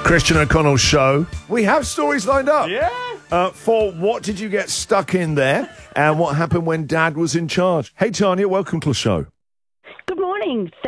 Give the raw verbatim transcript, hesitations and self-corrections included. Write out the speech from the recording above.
Christian O'Connell's show. We have stories lined up. Yeah. Uh, for what did you get stuck in there and what happened when Dad was in charge. Hey, Tanya, welcome to the show. Good morning.